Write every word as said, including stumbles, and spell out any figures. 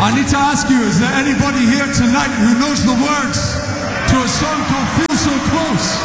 I need to ask you, is there anybody here tonight who knows the words to a song called Feel So Close?